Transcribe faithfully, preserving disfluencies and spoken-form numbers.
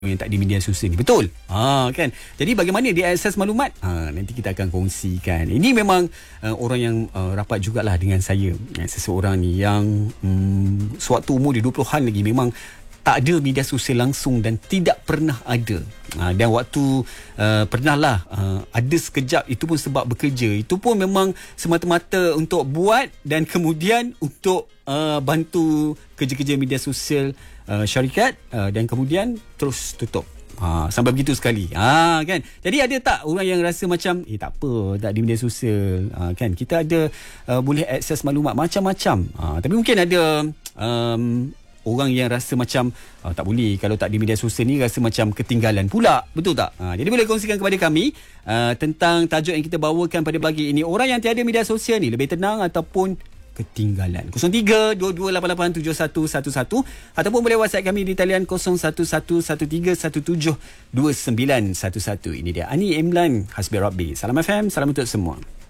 yang tak di media sosial ni. Betul? Ha, kan? Jadi bagaimana dia akses maklumat? Ha, nanti kita akan kongsikan. Ini memang uh, orang yang uh, rapat jugalah dengan saya. Uh, seseorang ni yang um, sewaktu umur dia dua puluhan lagi memang tak ada media sosial langsung dan tidak pernah ada. Ha, dan waktu uh, pernah lah uh, ada sekejap, itu pun sebab bekerja. Itu pun memang semata-mata untuk buat dan kemudian untuk uh, bantu kerja-kerja media sosial uh, syarikat uh, dan kemudian terus tutup. Ha, sampai begitu sekali. Ha, kan? Jadi ada tak orang yang rasa macam eh tak apa, tak di media sosial. Ha, kan? Kita ada uh, boleh akses maklumat macam-macam. Ha, tapi mungkin ada um, orang yang rasa macam uh, tak boleh kalau tak di media sosial ni, rasa macam ketinggalan pula. Betul tak? Ha, jadi boleh kongsikan kepada kami uh, tentang tajuk yang kita bawakan pada pagi ini. Orang yang tiada media sosial ni lebih tenang ataupun ketinggalan? kosong tiga dua dua lapan lapan tujuh satu satu satu ataupun boleh WhatsApp kami di talian kosong satu satu satu tiga satu tujuh dua sembilan satu satu. Ini dia Ani Imlan Hasbi Rabbi. Salam F M, salam untuk semua.